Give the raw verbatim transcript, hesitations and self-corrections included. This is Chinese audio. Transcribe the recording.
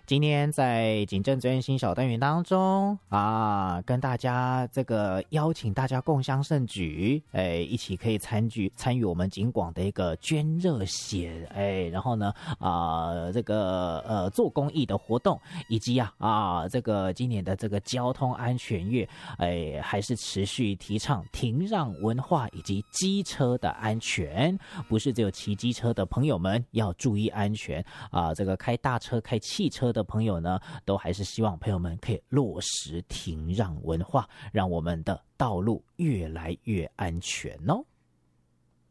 今天在警政最新小单元当中啊，跟大家这个邀请大家共襄盛举，哎，一起可以参与参与我们警广的一个捐热血，哎，然后呢啊这个呃做公益的活动，以及啊啊这个今年的这个交通安全月，哎，还是持续提倡停让文化以及机车的安全，不是只有骑机车的朋友们要注意安全啊，这个开大车开汽车的朋友呢，都还是希望朋友们可以落实停让文化，让我们的道路越来越安全哦。